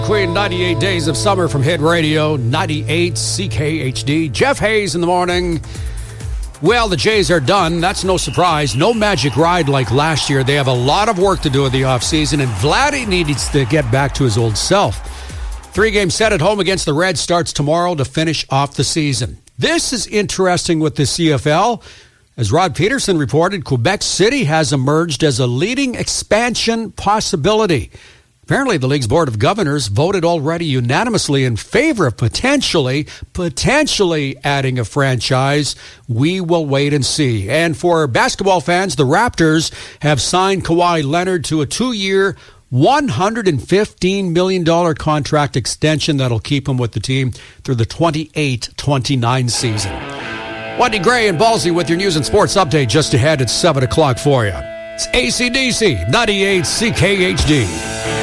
Queen, 98 Days of Summer from Hit Radio, 98 CKHD. Jeff Hayes in the morning. Well, the Jays are done. That's no surprise. No magic ride like last year. They have a lot of work to do in the offseason, and Vladdy needs to get back to his old self. 3-game set at home against the Reds starts tomorrow to finish off the season. This is interesting with the CFL. As Rod Peterson reported, Quebec City has emerged as a leading expansion possibility. Apparently, the league's Board of Governors voted already unanimously in favor of potentially adding a franchise. We will wait and see. And for basketball fans, the Raptors have signed Kawhi Leonard to a 2-year, $115 million contract extension that'll keep him with the team through the 28-29 season. Wendy Gray and Ballsy with your news and sports update just ahead at 7 o'clock for you. It's AC/DC, 98 CKHD.